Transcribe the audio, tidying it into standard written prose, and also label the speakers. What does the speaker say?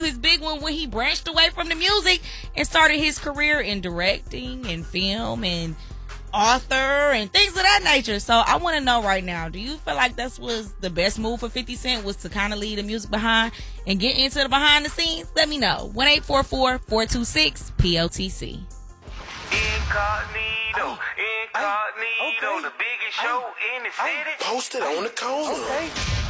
Speaker 1: his big one when he branched away from the music and started his career in directing and film and author and things of that nature. So I want to know right now, do you feel like that was the best move for 50 Cent, was to kind of leave the music behind and get into the behind the scenes? Let me know. 1-844-426-POTC.
Speaker 2: Incognito, the biggest show in the city.
Speaker 3: Posted on the corner.
Speaker 2: Okay.